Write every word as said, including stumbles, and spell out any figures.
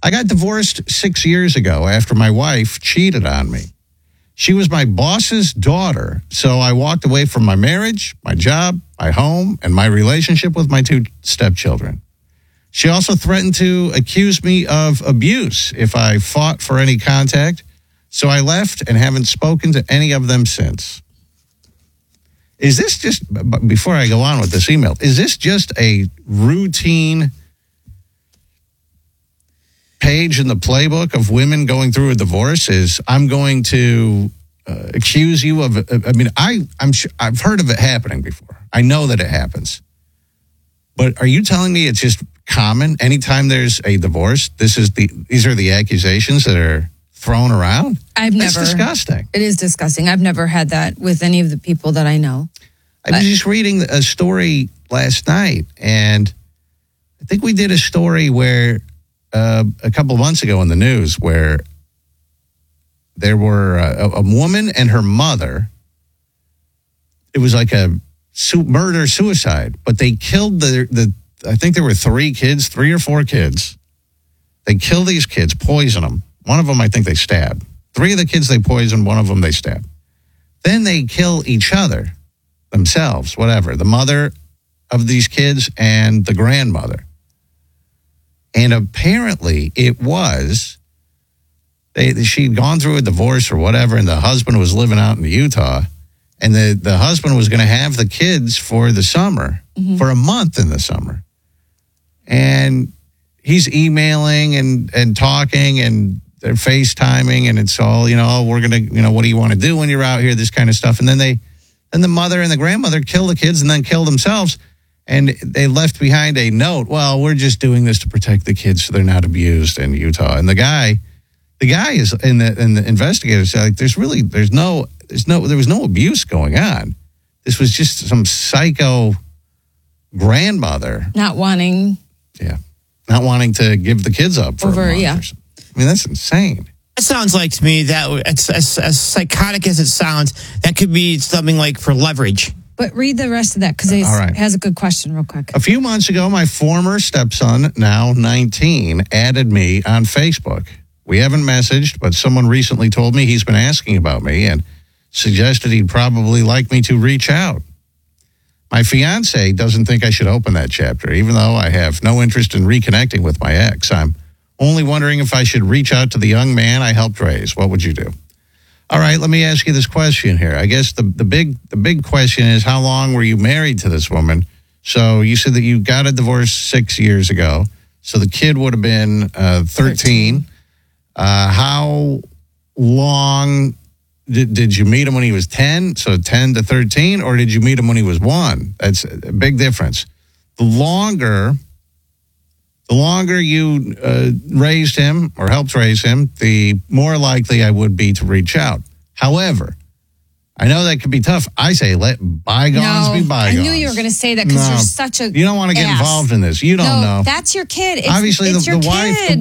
I got divorced six years ago after my wife cheated on me. She was my boss's daughter, so I walked away from my marriage, my job, my home, and my relationship with my two stepchildren. She also threatened to accuse me of abuse if I fought for any contact, so I left and haven't spoken to any of them since. Is this just, before I go on with this email, is this just a routine page in the playbook of women going through a divorce? Is I'm going to uh, accuse you of, I mean, I, I'm sure, I've heard of it happening before. I know that it happens. But are you telling me it's just common anytime there's a divorce? This is the, these are the accusations that are thrown around? I've That's never. disgusting. It is disgusting. I've never had that with any of the people that I know. I was just reading a story last night, and I think we did a story where uh, a couple of months ago in the news where there were a, a woman and her mother. It was like a su- murder suicide, but they killed the the. I think there were three kids, three or four kids. They killed these kids, poisoned them. One of them, I think they stabbed. Three of the kids they poisoned, one of them they stabbed. Then they kill each other, themselves, whatever. The mother of these kids and the grandmother. And apparently it was, they, she'd gone through a divorce or whatever, and the husband was living out in Utah. And the, the husband was going to have the kids for the summer, mm-hmm. for a month in the summer. And he's emailing and, and talking, and they're FaceTiming, and it's all, you know, oh, we're going to, you know, what do you want to do when you're out here, this kind of stuff. And then they, then the mother and the grandmother kill the kids and then kill themselves. And they left behind a note, well, we're just doing this to protect the kids so they're not abused in Utah. And the guy, the guy is, in the, and the investigators said, like, there's really, there's no, there's no, there was no abuse going on. This was just some psycho grandmother. Not wanting. Yeah. Not wanting to give the kids up for over, a month yeah. or something. I mean, that's insane. That sounds like to me that it's as, as psychotic as it sounds. That could be something like for leverage. But read the rest of that because it right. has a good question real quick. A few months ago, my former stepson, now nineteen, added me on Facebook. We haven't messaged, but someone recently told me he's been asking about me and suggested he'd probably like me to reach out. My fiance doesn't think I should open that chapter, even though I have no interest in reconnecting with my ex. I'm only wondering if I should reach out to the young man I helped raise. What would you do? All right, let me ask you this question here. I guess the, the big the big question is, how long were you married to this woman? So you said that you got a divorce six years ago. So the kid would have been uh, thirteen. Uh, how long did, did you meet him when he was ten? So ten to thirteen, or did you meet him when he was one? That's a big difference. The longer... The longer you uh, raised him or helped raise him, the more likely I would be to reach out. However, I know that could be tough. I say let bygones no, be bygones. I knew you were going to say that because no, you're such a You don't want to get ass. involved in this. You don't no, know. That's your kid. It's, Obviously, it's the, your the wife, kid.